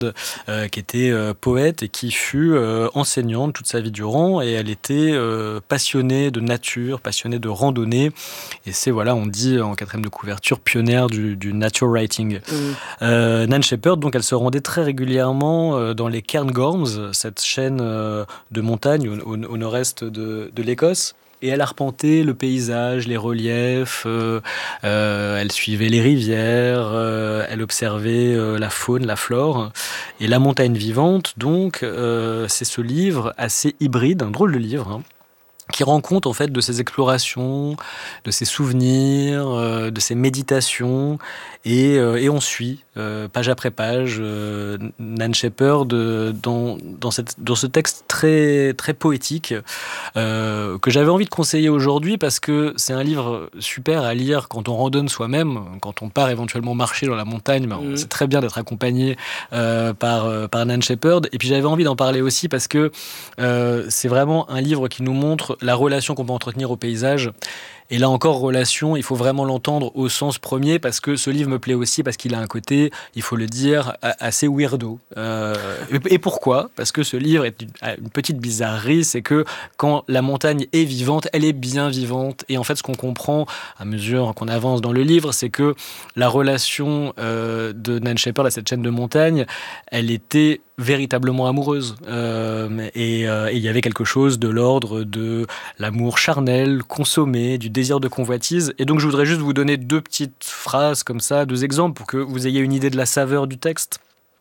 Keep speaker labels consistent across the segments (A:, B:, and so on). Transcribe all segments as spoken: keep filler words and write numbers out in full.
A: Euh, qui était euh, poète et qui fut euh, enseignante toute sa vie durant, et elle était euh, passionnée de nature, passionnée de randonnée, et c'est, voilà, on dit en quatrième de couverture, pionnière du, du nature writing. Mmh. Euh, Nan Shepherd, donc, elle se rendait très régulièrement euh, dans les Cairngorms, cette chaîne euh, de montagnes au, au, au nord-est de, de l'Écosse. Et elle arpentait le paysage, les reliefs, euh, euh, elle suivait les rivières, euh, elle observait euh, la faune, la flore. Et La montagne vivante, donc, euh, c'est ce livre assez hybride, un drôle de livre, hein, qui rend compte en fait de ses explorations, de ses souvenirs, euh, de ses méditations, et, euh, et on suit euh, page après page euh, Nan Shepherd euh, dans, dans, cette, dans ce texte très, très poétique euh, que j'avais envie de conseiller aujourd'hui parce que c'est un livre super à lire quand on randonne soi-même, quand on part éventuellement marcher dans la montagne, ben, mmh. c'est très bien d'être accompagné euh, par, euh, par Nan Shepherd. Et puis j'avais envie d'en parler aussi parce que euh, c'est vraiment un livre qui nous montre la relation qu'on peut entretenir au paysage. Et là encore, relation, il faut vraiment l'entendre au sens premier, parce que ce livre me plaît aussi, parce qu'il a un côté, il faut le dire, assez weirdo. Euh, et pourquoi ? Parce que ce livre est une petite bizarrerie, c'est que quand la montagne est vivante, elle est bien vivante. Et en fait, ce qu'on comprend à mesure qu'on avance dans le livre, c'est que la relation euh, de Nan Shepherd à cette chaîne de montagne, elle était véritablement amoureuse. Euh, et euh, il y avait quelque chose de l'ordre de l'amour charnel, consommé, du désir de convoitise. Et donc, je voudrais juste vous donner deux petites phrases comme ça, deux exemples, pour que vous ayez une idée de la saveur du texte.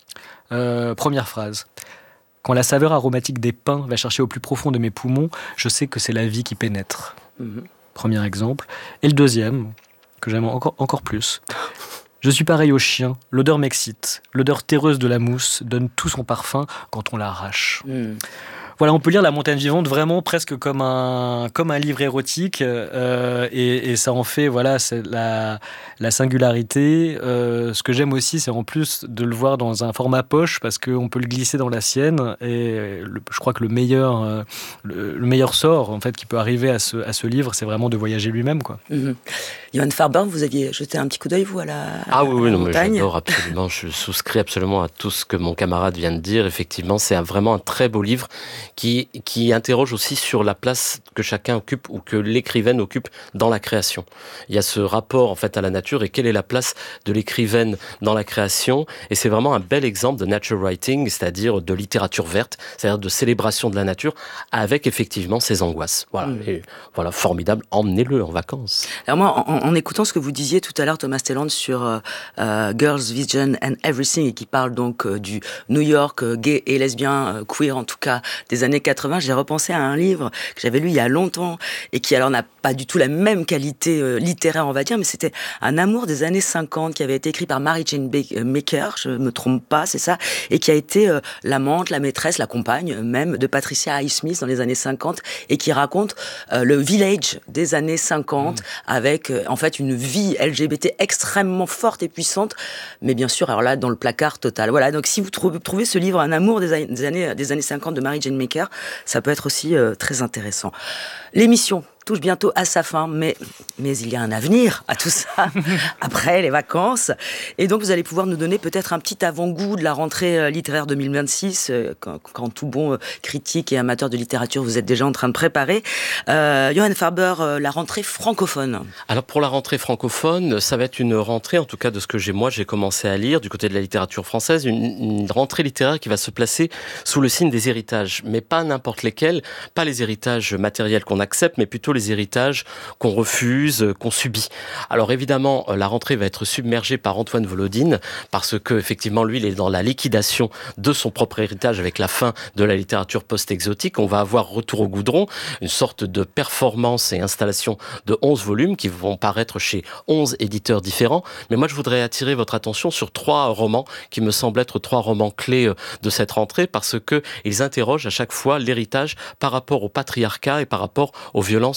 A: Euh, première phrase. Quand la saveur aromatique des pins va chercher au plus profond de mes poumons, je sais que c'est la vie qui pénètre. Mmh. Premier exemple. Et le deuxième, que j'aime encore, encore plus. Je suis pareil au chien, l'odeur m'excite. L'odeur terreuse de la mousse donne tout son parfum quand on l'arrache. Mmh. Voilà, on peut lire La montagne vivante vraiment presque comme un, comme un livre érotique, euh, et, et ça en fait, voilà, c'est la, la singularité. Euh, ce que j'aime aussi, c'est en plus de le voir dans un format poche, parce qu'on peut le glisser dans la sienne, et le, je crois que le meilleur, euh, le, le meilleur sort en fait, qui peut arriver à ce, à ce livre, c'est vraiment de voyager lui-même, quoi.
B: Mmh. Johan Farber, vous aviez jeté un petit coup d'œil, vous, à la
C: Ah oui,
B: à
C: oui,
B: la
C: non,
B: montagne.
C: mais j'adore absolument, je souscris absolument à tout ce que mon camarade vient de dire. Effectivement, c'est un, vraiment un très beau livre qui, qui interroge aussi sur la place que chacun occupe ou que l'écrivaine occupe dans la création. Il y a ce rapport en fait à la nature et quelle est la place de l'écrivaine dans la création. Et c'est vraiment un bel exemple de nature writing, c'est-à-dire de littérature verte, c'est-à-dire de célébration de la nature avec effectivement ses angoisses. Voilà, mmh. Et voilà, formidable, emmenez-le en vacances.
B: Alors moi, en, en écoutant ce que vous disiez tout à l'heure, Thomas Stelland, sur euh, euh, Girls, Vision and Everything, et qui parle donc euh, du New York euh, gay et lesbien, euh, queer en tout cas, des années quatre-vingts, j'ai repensé à un livre que j'avais lu il y a longtemps et qui alors n'a pas du tout la même qualité euh, littéraire, on va dire, mais c'était Un amour des années cinquante qui avait été écrit par Mary Jane Baker, je me trompe pas, c'est ça, et qui a été euh, l'amante, la maîtresse, la compagne même de Patricia Highsmith dans les années cinquante, et qui raconte euh, le village des années cinquante, mmh. avec euh, en fait une vie L G B T extrêmement forte et puissante, mais bien sûr, alors là, dans le placard total. Voilà, donc si vous trouvez ce livre, Un amour des, des, années, des années cinquante de Mary Jane Baker, ça peut être aussi euh, très intéressant. L'émission touche bientôt à sa fin, mais, mais il y a un avenir à tout ça, après les vacances. Et donc, vous allez pouvoir nous donner peut-être un petit avant-goût de la rentrée littéraire deux mille vingt-six, quand, quand tout bon critique et amateur de littérature, vous êtes déjà en train de préparer. Euh, Johan Farber, la rentrée francophone.
C: Alors, pour la rentrée francophone, ça va être une rentrée, en tout cas de ce que j'ai, moi, j'ai commencé à lire, du côté de la littérature française, une, une rentrée littéraire qui va se placer sous le signe des héritages, mais pas n'importe lesquels, pas les héritages matériels qu'on accepte, mais plutôt les héritages qu'on refuse, qu'on subit. Alors évidemment, la rentrée va être submergée par Antoine Volodine, parce que effectivement, lui, il est dans la liquidation de son propre héritage avec la fin de la littérature post-exotique. On va avoir Retour au goudron, une sorte de performance et installation de onze volumes qui vont paraître chez onze éditeurs différents. Mais moi, je voudrais attirer votre attention sur trois romans qui me semblent être trois romans clés de cette rentrée, parce que ils interrogent à chaque fois l'héritage par rapport au patriarcat et par rapport aux violences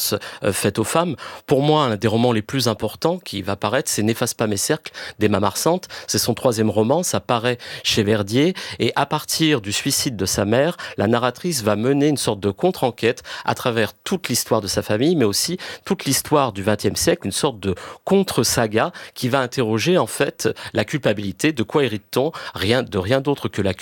C: violences euh, faites aux femmes. Pour moi, un des romans les plus importants qui va paraître, c'est N'efface pas mes cercles d'Emma Marsante. C'est son troisième roman, ça paraît chez Verdier. Et à partir du suicide de sa mère, la narratrice va mener une sorte de contre-enquête à travers toute l'histoire de sa famille, mais aussi toute l'histoire du vingtième siècle, une sorte de contre-saga qui va interroger en fait la culpabilité. De quoi hérite-t-on ? Rien, de rien d'autre que la